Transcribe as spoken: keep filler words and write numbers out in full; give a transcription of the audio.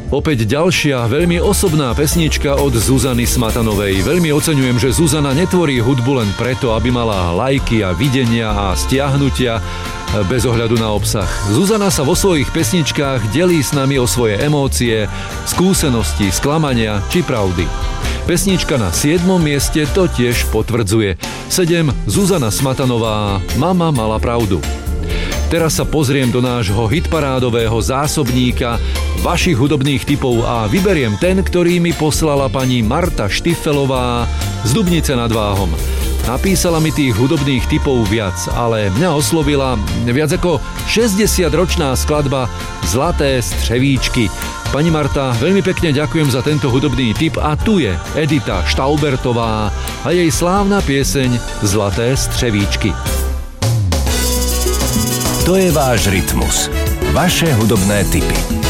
Opäť ďalšia veľmi osobná pesnička od Zuzany Smatanovej. Veľmi oceňujem, že Zuzana netvorí hudbu len preto, aby mala lajky a videnia a stiahnutia bez ohľadu na obsah. Zuzana sa vo svojich pesničkách delí s nami o svoje emócie, skúsenosti, sklamania či pravdy. Pesnička na siedmom mieste to tiež potvrdzuje. sedem. Zuzana Smatanová, Mama mala pravdu. Teraz sa pozriem do nášho hitparádového zásobníka vašich hudobných tipov a vyberiem ten, ktorý mi poslala pani Marta Štifelová z Dubnice nad Váhom. Napísala mi tých hudobných tipov viac, ale mňa oslovila viac ako šesťdesiatročná skladba Zlaté střevíčky. Pani Marta, veľmi pekne ďakujem za tento hudobný tip a tu je Edita Štaubertová a jej slávna pieseň Zlaté střevíčky. To je váš rytmus. Vaše hudobné tipy.